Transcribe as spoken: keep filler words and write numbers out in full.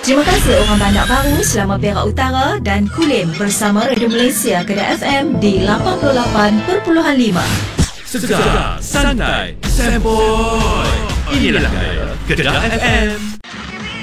Terima kasih orang Bandar Baru, Selama Perak Utara dan Kulim bersama Radio Malaysia Kedah F M di lapan puluh lapan perpuluhan lima. Segar, santai, sempoi. Inilah Kedah F M.